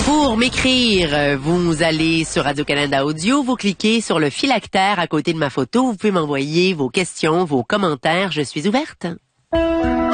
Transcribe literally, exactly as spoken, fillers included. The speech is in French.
Pour m'écrire, euh, vous allez sur Radio-Canada Audio, vous cliquez sur le phylactère à côté de ma photo. Vous pouvez m'envoyer vos questions, vos commentaires. Je suis ouverte.